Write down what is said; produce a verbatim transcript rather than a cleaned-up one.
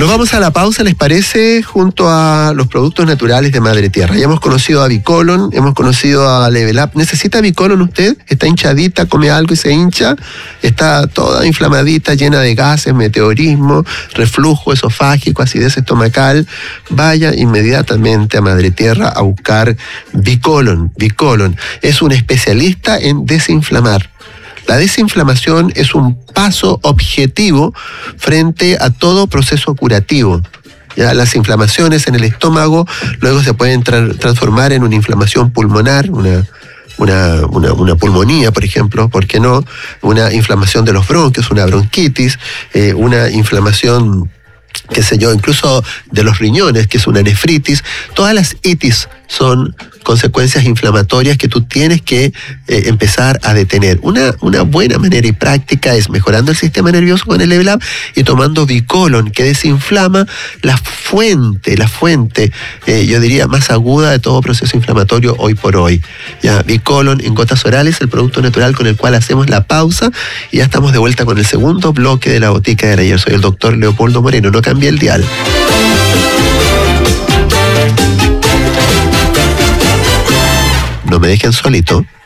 vamos a la pausa, ¿les parece? Junto a los productos naturales de Madre Tierra. Ya hemos conocido a Bicolon, hemos conocido a Level Up. ¿Necesita Bicolon usted? ¿Está hinchadita, come algo y se hincha? ¿Está toda inflamadita, llena de gases, meteorismo, reflujo esofágico, acidez estomacal? Vaya inmediatamente a Madre Tierra a buscar Bicolon. Bicolon es un especialista en desinflamar. La desinflamación es un paso objetivo frente a todo proceso curativo. Ya, las inflamaciones en el estómago luego se pueden tra- transformar en una inflamación pulmonar, una, una, una, una pulmonía, por ejemplo, ¿por qué no? Una inflamación de los bronquios, una bronquitis, eh, una inflamación, qué sé yo, incluso de los riñones, que es una nefritis. Todas las itis son consecuencias inflamatorias que tú tienes que eh, empezar a detener. Una, una buena manera y práctica es mejorando el sistema nervioso con el Level Up y tomando Bicolon, que desinflama la fuente, la fuente, eh, yo diría, más aguda de todo proceso inflamatorio hoy por hoy. Ya, Bicolon en gotas orales, el producto natural con el cual hacemos la pausa, y ya estamos de vuelta con el segundo bloque de la Botica del Ayer. Soy el doctor Leopoldo Moreno, no cambie el dial. No me dejen solito.